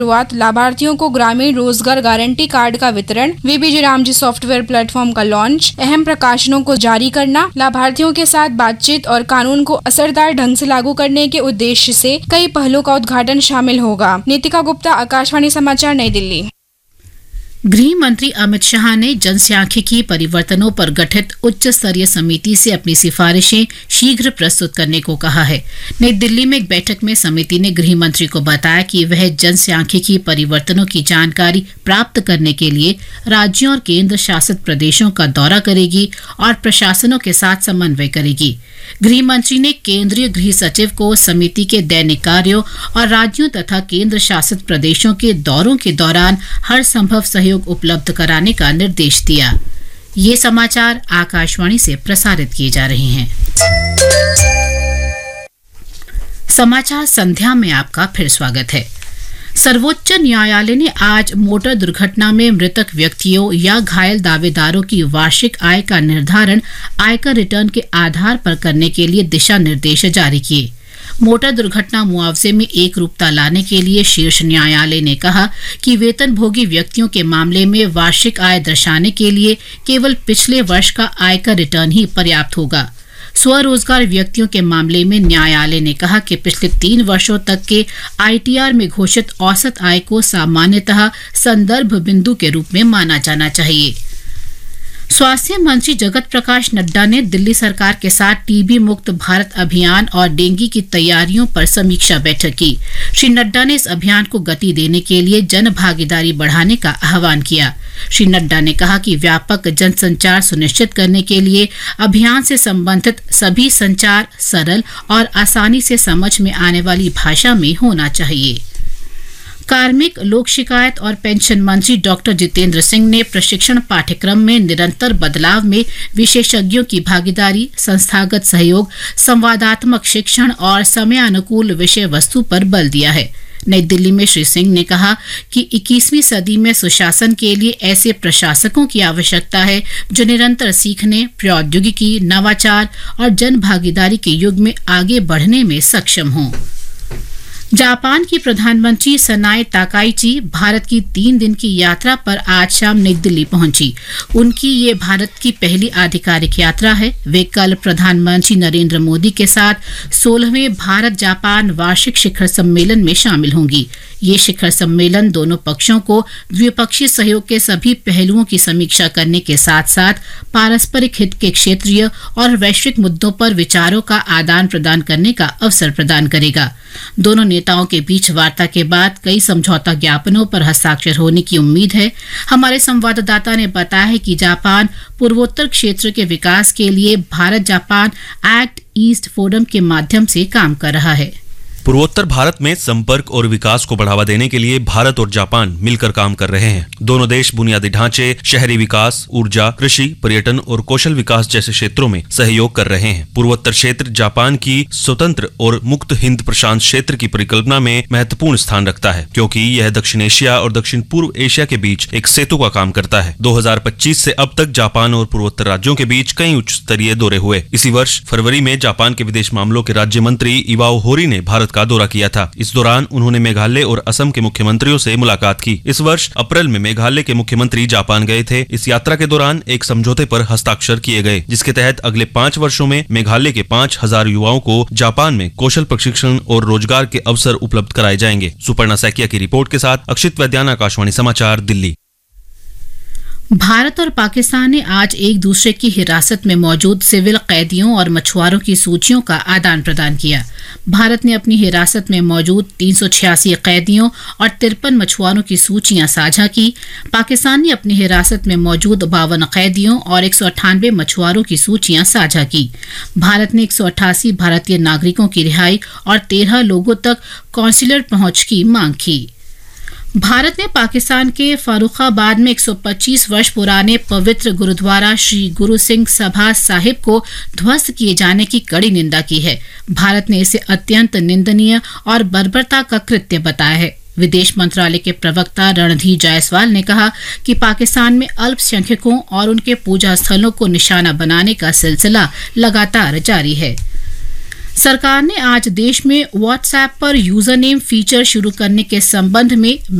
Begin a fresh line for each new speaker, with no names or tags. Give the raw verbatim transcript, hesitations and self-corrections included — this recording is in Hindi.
शुरुआत, लाभार्थियों को ग्रामीण रोजगार गारंटी कार्ड का वितरण, वीबीजी रामजी सॉफ्टवेयर प्लेटफॉर्म का लॉन्च, अहम प्रकाशनों को जारी करना, लाभार्थियों के साथ बातचीत और कानून को असरदार ढंग से लागू करने के उद्देश्य से कई पहलों का उद्घाटन शामिल होगा। नीतिका गुप्ता, आकाशवाणी समाचार, नई दिल्ली।
गृह मंत्री अमित शाह ने जनसांख्यिकी परिवर्तनों पर गठित उच्च स्तरीय समिति से अपनी सिफारिशें शीघ्र प्रस्तुत करने को कहा है। नई दिल्ली में एक बैठक में समिति ने गृह मंत्री को बताया कि वह जनसांख्यिकी परिवर्तनों की जानकारी प्राप्त करने के लिए राज्यों और केंद्र शासित प्रदेशों का दौरा करेगी और प्रशासनों के साथ समन्वय करेगी। गृह मंत्री ने केंद्रीय गृह सचिव को समिति के दैनिक कार्यों और राज्यों तथा केंद्र शासित प्रदेशों के दौरों के दौरान हर संभव सहयोग उपलब्ध कराने का निर्देश दिया। ये समाचार आकाशवाणी से प्रसारित किए जा रहे हैं। समाचार संध्या में आपका फिर स्वागत है। सर्वोच्च न्यायालय ने आज मोटर दुर्घटना में मृतक व्यक्तियों या घायल दावेदारों की वार्षिक आय का निर्धारण आयकर रिटर्न के आधार पर करने के लिए दिशा निर्देश जारी किए। मोटर दुर्घटना मुआवजे में एक रूपता लाने के लिए शीर्ष न्यायालय ने कहा कि वेतनभोगी व्यक्तियों के मामले में वार्षिक आय दर्शाने के लिए केवल पिछले वर्ष का आयकर रिटर्न ही पर्याप्त होगा। स्वरोजगार व्यक्तियों के मामले में न्यायालय ने कहा कि पिछले तीन वर्षों तक के आईटीआर में घोषित औसत आय को सामान्यतः संदर्भ बिंदु के रूप में माना जाना चाहिए। स्वास्थ्य मंत्री जगत प्रकाश नड्डा ने दिल्ली सरकार के साथ टीबी मुक्त भारत अभियान और डेंगू की तैयारियों पर समीक्षा बैठक की। श्री नड्डा ने इस अभियान को गति देने के लिए जन भागीदारी बढ़ाने का आह्वान किया। श्री नड्डा ने कहा कि व्यापक जनसंचार सुनिश्चित करने के लिए अभियान से संबंधित सभी संचार सरल और आसानी से समझ में आने वाली भाषा में होना चाहिए। कार्मिक, लोक शिकायत और पेंशन मंत्री डॉक्टर जितेंद्र सिंह ने प्रशिक्षण पाठ्यक्रम में निरंतर बदलाव में विशेषज्ञों की भागीदारी, संस्थागत सहयोग, संवादात्मक शिक्षण और समयानुकूल विषय वस्तु पर बल दिया है। नई दिल्ली में श्री सिंह ने कहा कि इक्कीसवीं सदी में सुशासन के लिए ऐसे प्रशासकों की आवश्यकता है जो निरंतर सीखने, प्रौद्योगिकी, नवाचार और जन भागीदारी के युग में आगे बढ़ने में सक्षम हों। जापान की प्रधानमंत्री सनाए ताकाइची भारत की तीन दिन की यात्रा पर आज शाम नई दिल्ली पहुंची। उनकी ये भारत की पहली आधिकारिक यात्रा है। वे कल प्रधानमंत्री नरेंद्र मोदी के साथ सोलहवें भारत जापान वार्षिक शिखर सम्मेलन में शामिल होंगी। ये शिखर सम्मेलन दोनों पक्षों को द्विपक्षीय सहयोग के सभी पहलुओं की समीक्षा करने के साथ साथ पारस्परिक हित के क्षेत्रीय और वैश्विक मुद्दों पर विचारों का आदान प्रदान करने का अवसर प्रदान करेगा। दोनों नेताओं के बीच वार्ता के बाद कई समझौता ज्ञापनों पर हस्ताक्षर होने की उम्मीद है। हमारे संवाददाता ने बताया है कि जापान पूर्वोत्तर क्षेत्र के विकास के लिए Bharat Japan act east forum के माध्यम से काम कर रहा है।
पूर्वोत्तर भारत में संपर्क और विकास को बढ़ावा देने के लिए भारत और जापान मिलकर काम कर रहे हैं। दोनों देश बुनियादी ढांचे, शहरी विकास, ऊर्जा, कृषि, पर्यटन और कौशल विकास जैसे क्षेत्रों में सहयोग कर रहे हैं। पूर्वोत्तर क्षेत्र जापान की स्वतंत्र और मुक्त हिंद प्रशांत क्षेत्र की परिकल्पना में महत्वपूर्ण स्थान रखता है, क्योंकि यह दक्षिण एशिया और दक्षिण पूर्व एशिया के बीच एक सेतु का काम करता है। दो हजार पच्चीस से अब तक जापान और पूर्वोत्तर राज्यों के बीच कई उच्च स्तरीय दौरे हुए। इसी वर्ष फरवरी में जापान के विदेश मामलों के राज्य मंत्री इवाओ होरी ने भारत का दौरा किया था। इस दौरान उन्होंने मेघालय और असम के मुख्यमंत्रियों से मुलाकात की। इस वर्ष अप्रैल में मेघालय के मुख्यमंत्री जापान गए थे। इस यात्रा के दौरान एक समझौते पर हस्ताक्षर किए गए, जिसके तहत अगले पाँच वर्षों में मेघालय के पाँच हजार युवाओं को जापान में कौशल प्रशिक्षण और रोजगार के अवसर उपलब्ध कराए जाएंगे। सुपर्णा सैकिया की रिपोर्ट के साथ अक्षित वैद्यान, आकाशवाणी समाचार, दिल्ली।
भारत और पाकिस्तान ने आज एक दूसरे की हिरासत में मौजूद सिविल कैदियों और मछुआरों की सूचियों का आदान प्रदान किया। भारत ने अपनी हिरासत में मौजूद तीन सौ छियासी कैदियों और तिरपन मछुआरों की सूचियां साझा की। पाकिस्तान ने अपनी हिरासत में मौजूद बावन कैदियों और एक सौ अट्ठानवे मछुआरों की सूचियां साझा की। भारत ने एक सौ अट्ठासी भारतीय नागरिकों की रिहाई और तेरह लोगों तक कॉन्सुलर पहुंच की मांग की। भारत ने पाकिस्तान के फारुखाबाद में एक सौ पच्चीस वर्ष पुराने पवित्र गुरुद्वारा श्री गुरु सिंह सभा साहिब को ध्वस्त किए जाने की कड़ी निंदा की है। भारत ने इसे अत्यंत निंदनीय और बर्बरता का कृत्य बताया है। विदेश मंत्रालय के प्रवक्ता रणधीर जायसवाल ने कहा कि पाकिस्तान में अल्पसंख्यकों और उनके पूजा स्थलों को निशाना बनाने का सिलसिला लगातार जारी है। सरकार ने आज देश में व्हाट्सएप पर यूजर नेम फीचर शुरू करने के संबंध में